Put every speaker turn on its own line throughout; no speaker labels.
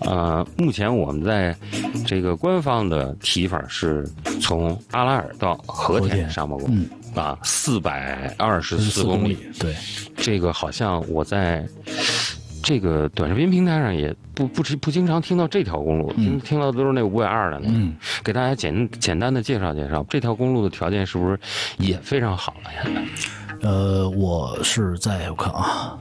目前我们在这个官方的提法是从阿拉尔到和田沙漠公路，424公里。
对，
这个好像我在这个短视频平台上也不经常听到这条公路，听到的都是那520的那个。给大家简单的介绍介绍这条公路的条件是不是也非常好了呀？
我是在我看啊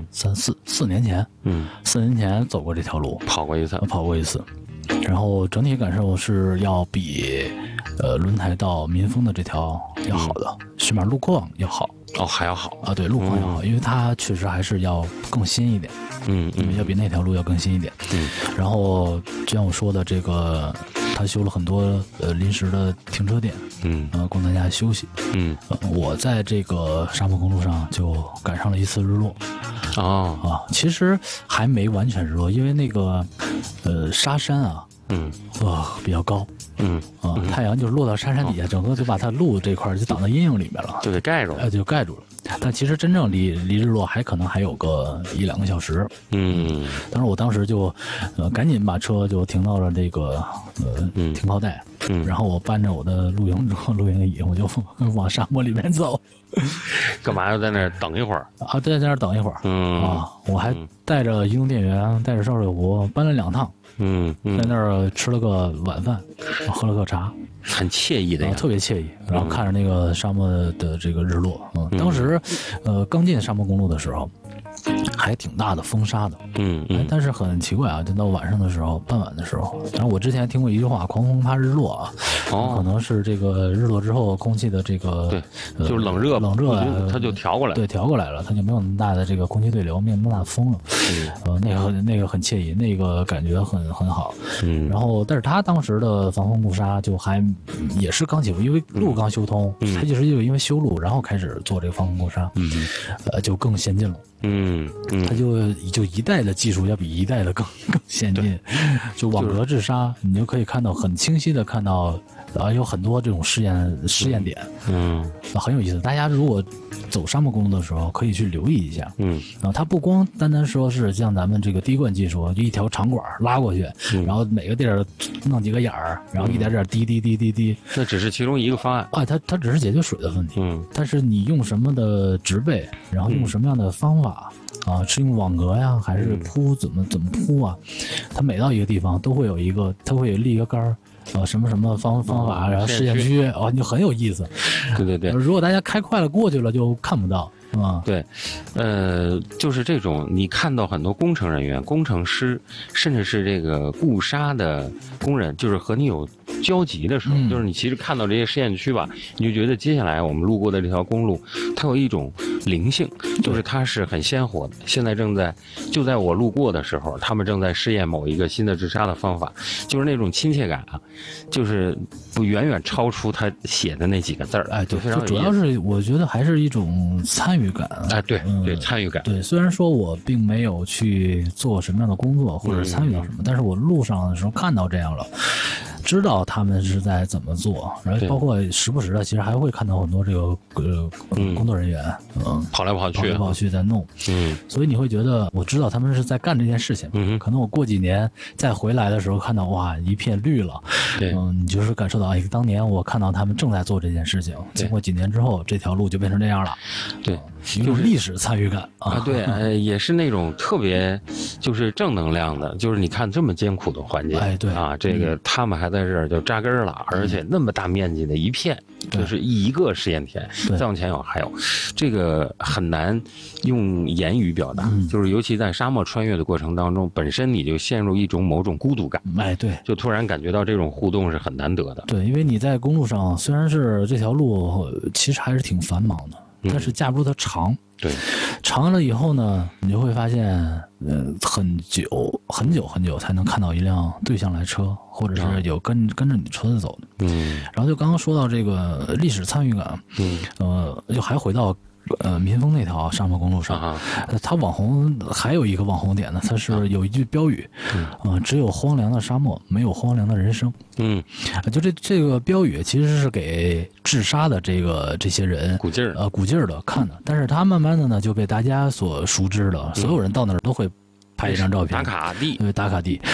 ，4年前，4年前走过这条路，
跑过一次，
然后整体感受是要比轮台到民丰的这条要好的，起码路况要好。
哦，还要好
啊？对，路况要好，因为它确实还是要更新一点，要比那条路要更新一点。然后就像我说的，这个它修了很多临时的停车点，供大家休息。我在这个沙漠公路上就赶上了一次日落。其实还没完全日落，因为那个沙山啊，比较高。太阳就落到沙山底下，整个就把它路这块就挡到阴影里面了，
就给盖住了，
就盖住了。但其实真正离日落可能还有个1-2个小时。但是我当时就赶紧把车就停到了这个停靠带，然后我搬着我的露营椅，我就往沙漠里面走。
干嘛要在那儿等一会儿
啊？对，在那儿等一会儿。我还带着移动电源，带着烧水壶，搬了2趟。在那儿吃了个晚饭，喝了个茶，
很惬意的，
特别惬意。然后看着那个沙漠的这个日落，当时刚进沙漠公路的时候，还挺大的风沙的，但是很奇怪啊，就到晚上的时候，傍晚的时候，然后我之前听过一句话，狂风怕日落啊，可能是这个日落之后空气的这个
对，就是冷热它就调过来，
对，调过来了，它就没有那么大的这个空气对流，没有那么大的风了，那个很惬意，那个感觉很好，然后但是他当时的防风固沙就还也是刚起步，因为路刚修通，他就是因为修路，然后开始做这个防风固沙，就更先进了。它就一代的技术要比一代的更先进，就网格制沙，你就可以看到很清晰的看到，有很多这种试验点，很有意思。大家如果走沙漠公路的时候，可以去留意一下。它不光单单说是像咱们这个滴灌技术，就一条长管拉过去，然后每个地儿弄几个眼儿，然后一点点滴，
那只是其中一个方案。
它只是解决水的问题。但是你用什么的植被，然后用什么样的方法？是用网格呀，还是铺怎么铺啊？它每到一个地方都会有它会立一个杆儿，什么方法，然后试验区，你就很有意思。
对。
如果大家开快了过去了，就看不到。
对，就是这种你看到很多工程人员、工程师，甚至是这个固沙的工人，就是和你有交集的时候，就是你其实看到这些试验区吧，你就觉得接下来我们路过的这条公路，它有一种灵性，就是它是很鲜活的。现在就在我路过的时候，他们正在试验某一个新的制沙的方法，就是那种亲切感啊，就是不远远超出他写的那几个字儿。
对，主要是我觉得还是一种参与感。
对，参与感。
对，虽然说我并没有去做什么样的工作或者参与到什么，但是我路上的时候看到这样了。知道他们是在怎么做，然后包括时不时的，其实还会看到很多这个工作人员，
跑来跑去
在弄，所以你会觉得我知道他们是在干这件事情，可能我过几年再回来的时候看到哇一片绿了，你就是感受到当年我看到他们正在做这件事情，经过几年之后这条路就变成这样了，
对，
有历史参与感
对，也是那种特别就是正能量的，就是你看这么艰苦的环境，
对
这个他们还在这儿就扎根了，而且那么大面积的一片，就是一个试验田，再往前还有，这个很难用言语表达，就是尤其在沙漠穿越的过程当中，本身你就陷入一种某种孤独感，
对，
就突然感觉到这种互动是很难得的。
对，因为你在公路上，虽然是这条路其实还是挺繁忙的，但是架不住它长。
对，
长了以后呢，你就会发现，很久才能看到一辆对向来车，或者是有跟着你车子走的。然后就刚刚说到这个历史参与感，又还回到民丰那条沙漠公路上，它还有一个网红点呢，它是有一句标语，只有荒凉的沙漠，没有荒凉的人生。就这个标语其实是给治沙的这些人鼓劲儿的看的，但是它慢慢的呢就被大家所熟知了，所有人到那儿都会拍一张照片，
打卡地。